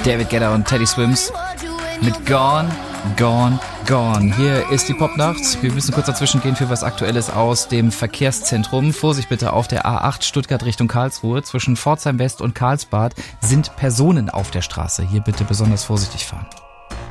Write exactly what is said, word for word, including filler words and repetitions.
David Guetta und Teddy Swims mit Gone, Gone, Gone. Hier ist die Popnacht. Wir müssen kurz dazwischen gehen für was Aktuelles aus dem Verkehrszentrum. Vorsicht bitte auf der A acht Stuttgart Richtung Karlsruhe. Zwischen Pforzheim West und Karlsbad sind Personen auf der Straße. Hier bitte besonders vorsichtig fahren.